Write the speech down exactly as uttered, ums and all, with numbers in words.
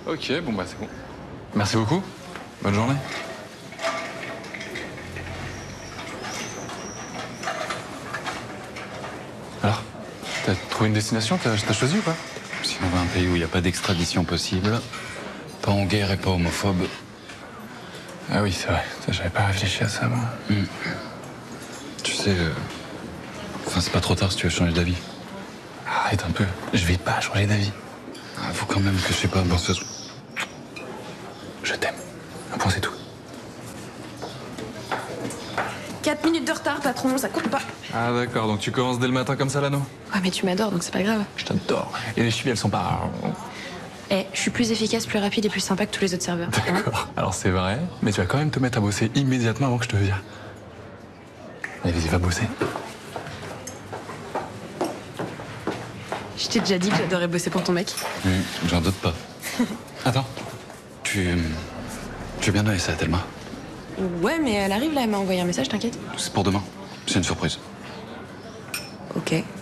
Ok, bon bah c'est bon. Merci beaucoup. Bonne journée. Alors, t'as trouvé une destination? T'as t'as choisi ou pas? Si on va à un pays où il n'y a pas d'extradition possible, pas en guerre et pas homophobe. Ah oui, c'est vrai. Ça, j'avais pas réfléchi à ça, moi. Mm. Tu sais, euh... enfin, c'est pas trop tard si tu veux changer d'avis. Arrête un peu. Je vais pas changer d'avis. Ah, faut quand même que je sais pas. Bon, ça... Je t'aime. Un point, c'est tout. quatre minutes de retard, patron, ça compte pas. Ah d'accord, donc tu commences dès le matin comme ça, Lano? Ouais, mais tu m'adores, donc c'est pas grave. Je t'adore. Et les chevilles, elles sont pas... Eh, je suis plus efficace, plus rapide et plus sympa que tous les autres serveurs. D'accord. Alors c'est vrai, mais tu vas quand même te mettre à bosser immédiatement avant que je te vire. Allez, vas-y, va bosser. Je t'ai déjà dit que j'adorais bosser pour ton mec. Mm, j'en doute pas. Attends, tu... Tu veux bien donner ça à Thelma? Ouais, mais elle arrive là, elle m'a envoyé un message, t'inquiète. C'est pour demain. C'est une surprise. Ok.